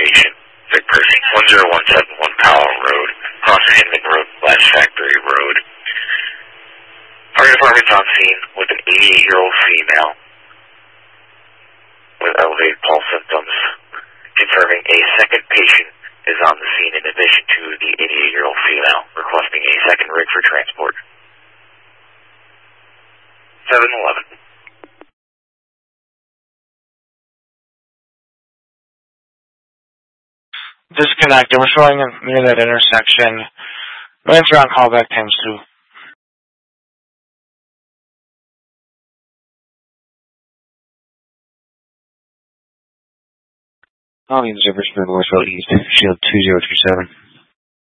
location. Victor, 10171 Powell Road, crossing Inman Road, Glass Factory Road. Fire department's on scene with an 88-year-old female with elevated pulse symptoms, confirming a second patient is on the scene in addition to the 88-year-old female, requesting a second rig for transport. 711. Disconnected. We're showing near that intersection. Answer on callback times 2. Volume Zipper Spring Westfield East, Shield 2027.